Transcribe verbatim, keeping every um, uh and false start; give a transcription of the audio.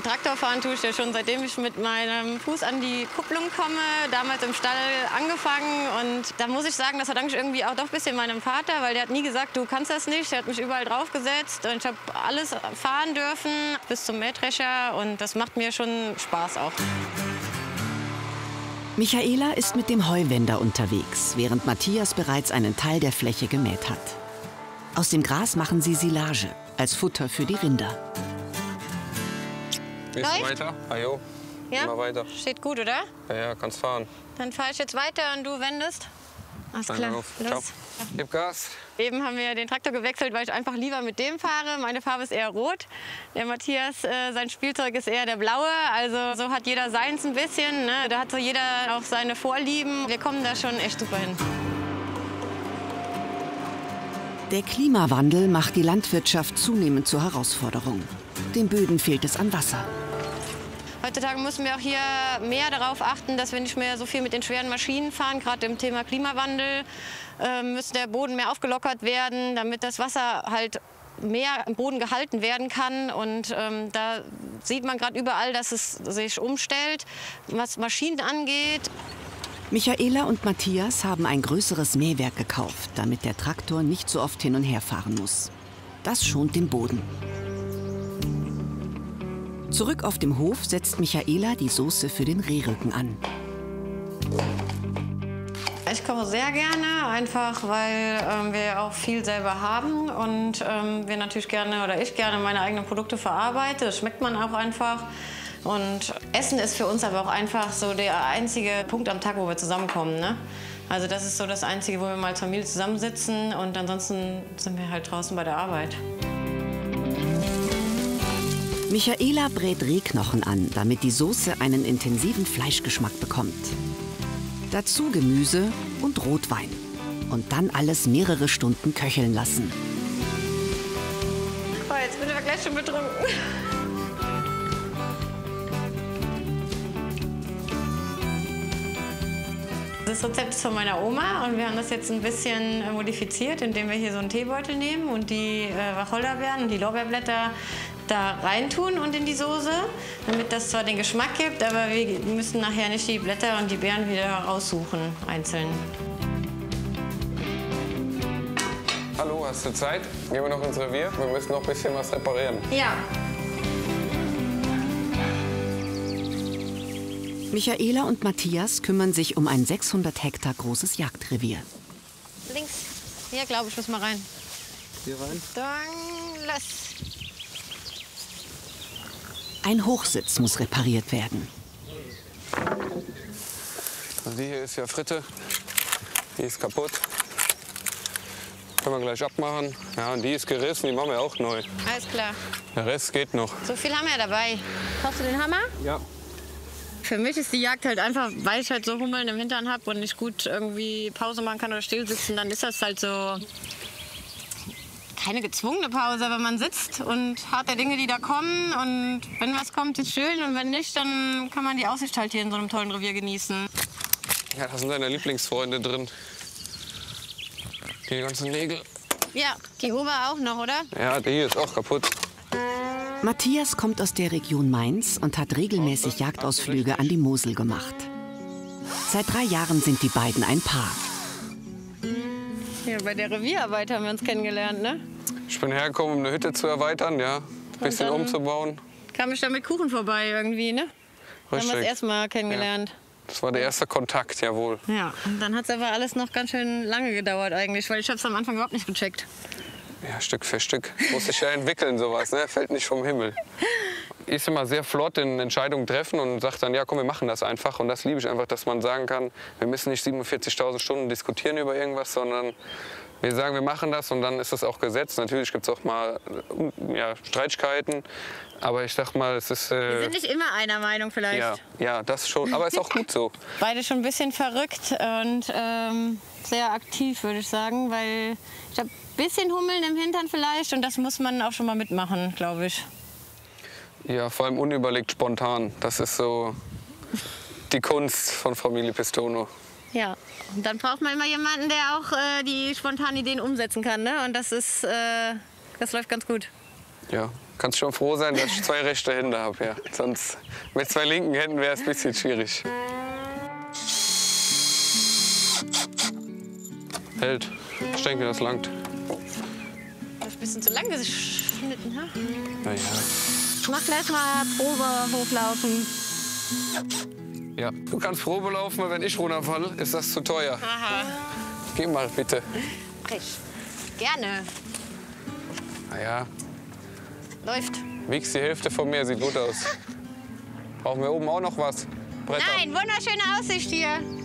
Traktor fahren tue ich ja schon, seitdem ich mit meinem Fuß an die Kupplung komme. Damals im Stall angefangen. Und da muss ich sagen, das verdanke ich irgendwie auch doch ein bisschen meinem Vater, weil der hat nie gesagt, du kannst das nicht. Er hat mich überall draufgesetzt und ich habe alles fahren dürfen bis zum Mähdrescher. Und das macht mir schon Spaß auch. Michaela ist mit dem Heuwender unterwegs, während Matthias bereits einen Teil der Fläche gemäht hat. Aus dem Gras machen sie Silage als Futter für die Rinder. Gehst du weiter? Ah, jo. Ja? Immer weiter. Steht gut, oder? Ja, ja, kannst fahren. Dann fahre ich jetzt weiter und du wendest. Alles klar. Auf. Ciao. Gib Gas. Eben haben wir den Traktor gewechselt, weil ich einfach lieber mit dem fahre. Meine Farbe ist eher rot. Der Matthias, äh, sein Spielzeug ist eher der blaue. Also so hat jeder seins ein bisschen. Ne? Da hat so jeder auch seine Vorlieben. Wir kommen da schon echt super hin. Der Klimawandel macht die Landwirtschaft zunehmend zur Herausforderung. Den Böden fehlt es an Wasser. Heutzutage müssen wir auch hier mehr darauf achten, dass wir nicht mehr so viel mit den schweren Maschinen fahren. Gerade im Thema Klimawandel äh, muss der Boden mehr aufgelockert werden, damit das Wasser halt mehr im Boden gehalten werden kann. Und ähm, da sieht man gerade überall, dass es sich umstellt, was Maschinen angeht. Michaela und Matthias haben ein größeres Mähwerk gekauft, damit der Traktor nicht so oft hin und her fahren muss. Das schont den Boden. Zurück auf dem Hof setzt Michaela die Soße für den Rehrücken an. Ich koche sehr gerne, einfach weil ähm, wir auch viel selber haben und ähm, wir natürlich gerne oder ich gerne meine eigenen Produkte verarbeite. Das schmeckt man auch einfach. Und Essen ist für uns aber auch einfach so der einzige Punkt am Tag, wo wir zusammenkommen. Ne? Also das ist so das Einzige, wo wir mal als Familie zusammensitzen und ansonsten sind wir halt draußen bei der Arbeit. Michaela brät Rehknochen an, damit die Soße einen intensiven Fleischgeschmack bekommt. Dazu Gemüse und Rotwein. Und dann alles mehrere Stunden köcheln lassen. Oh, jetzt bin ich aber gleich schon betrunken. Das Rezept ist von meiner Oma und wir haben das jetzt ein bisschen modifiziert, indem wir hier so einen Teebeutel nehmen und die äh, Wacholderbeeren und die Lorbeerblätter da reintun und in die Soße, damit das zwar den Geschmack gibt, aber wir müssen nachher nicht die Blätter und die Beeren wieder raussuchen, einzeln. Hallo, hast du Zeit? Gehen wir noch ins Revier? Wir müssen noch ein bisschen was reparieren. Ja. Michaela und Matthias kümmern sich um ein sechshundert Hektar großes Jagdrevier. Links. Hier, glaube ich, muss mal rein. Hier rein? Dann los. Ein Hochsitz muss repariert werden. Also die hier ist ja Fritte. Die ist kaputt. Können wir gleich abmachen. Ja, und die ist gerissen, die machen wir auch neu. Alles klar. Der Rest geht noch. So viel haben wir dabei. Brauchst du den Hammer? Ja. Für mich ist die Jagd halt einfach, weil ich halt so Hummeln im Hintern habe und nicht gut irgendwie Pause machen kann oder still sitzen, dann ist das halt so keine gezwungene Pause, aber man sitzt und hat der Dinge, die da kommen. Und wenn was kommt, ist schön und wenn nicht, dann kann man die Aussicht halt hier in so einem tollen Revier genießen. Ja, da sind deine Lieblingsfreunde drin. Die ganzen Nägel. Ja, die Ober auch noch, oder? Ja, die hier ist auch kaputt. Matthias kommt aus der Region Mainz und hat regelmäßig Jagdausflüge an die Mosel gemacht. Seit drei Jahren sind die beiden ein Paar. Ja, bei der Revierarbeit haben wir uns kennengelernt, ne? Ich bin hergekommen, um eine Hütte zu erweitern, ja. Ein bisschen umzubauen. Kam ich dann mit Kuchen vorbei irgendwie, ne? Dann haben wir das erste Mal kennengelernt. Ja. Das war der erste Kontakt, jawohl. Ja, und dann hat es aber alles noch ganz schön lange gedauert eigentlich, weil ich habe es am Anfang überhaupt nicht gecheckt. Ja, Stück für Stück. Muss sich ja entwickeln, sowas, ne? Fällt nicht vom Himmel. Ich ist immer sehr flott in Entscheidungen treffen und sagt dann, ja komm, wir machen das einfach. Und das liebe ich einfach, dass man sagen kann, wir müssen nicht siebenundvierzigtausend Stunden diskutieren über irgendwas, sondern wir sagen, wir machen das und dann ist das auch Gesetz. Natürlich gibt es auch mal ja, Streitigkeiten, aber ich sag mal, es ist... Äh, wir sind nicht immer einer Meinung vielleicht. Ja, ja, das schon, aber ist auch gut so. Beide schon ein bisschen verrückt und ähm, sehr aktiv, würde ich sagen, weil ich habe ein bisschen Hummeln im Hintern vielleicht und das muss man auch schon mal mitmachen, glaube ich. Ja, vor allem unüberlegt spontan. Das ist so die Kunst von Familie Pistono. Ja, und dann braucht man immer jemanden, der auch äh, die spontanen Ideen umsetzen kann, ne? Und das ist, äh, das läuft ganz gut. Ja, Kannst schon froh sein, dass ich zwei rechte Hände habe. Ja. Sonst mit zwei linken Händen wäre es ein bisschen schwierig. Hält. Ich denke, das langt. Das ist ein bisschen zu lang geschnitten, ha? Na ja. Ich mach gleich mal Probe hochlaufen. Ja. Du kannst Probe laufen, aber wenn ich runterfalle, ist das zu teuer. Aha. Geh mal, bitte. Ich. Gerne. Na ja. Läuft. Wiegst die Hälfte von mir, sieht gut aus. Brauchen wir oben auch noch was? Bretter? Nein, wunderschöne Aussicht hier.